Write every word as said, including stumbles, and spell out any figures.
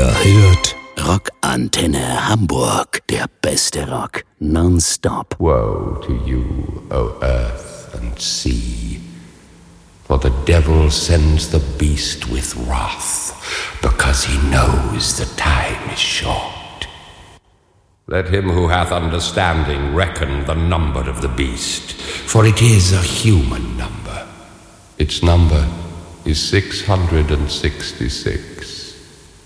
Ihr hört Rockantenne Hamburg, der beste Rock, nonstop. Woe to you, O earth and sea, for the devil sends the beast with wrath, because he knows the time is short. Let him who hath understanding reckon the number of the beast, for it is a human number. Its number is six hundred sixty-six.